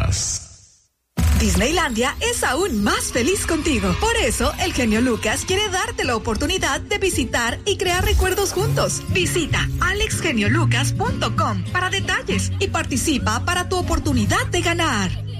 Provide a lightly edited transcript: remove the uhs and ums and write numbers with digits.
más. Disneylandia es aún más feliz contigo. Por eso, el genio Lucas quiere darte la oportunidad de visitar y crear recuerdos juntos. Visita alexgeniolucas.com para detalles y participa para tu oportunidad de ganar.